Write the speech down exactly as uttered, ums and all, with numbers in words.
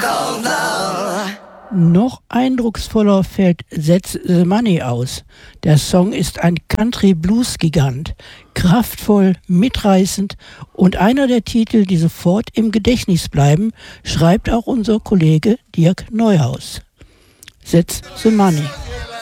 Noch eindrucksvoller fällt That's the Money aus. Der Song ist ein Country-Blues-Gigant, kraftvoll, mitreißend und einer der Titel, die sofort im Gedächtnis bleiben, schreibt auch unser Kollege Dirk Neuhaus. That's the Money.